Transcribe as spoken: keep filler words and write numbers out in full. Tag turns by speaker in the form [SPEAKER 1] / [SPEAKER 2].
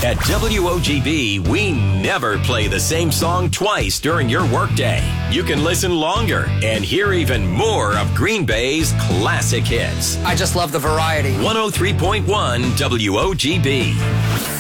[SPEAKER 1] At W O G B, we never play the same song twice during your workday. You can listen longer and hear even more of Green Bay's classic hits.
[SPEAKER 2] I just love the variety.
[SPEAKER 1] one oh three point one W O G B.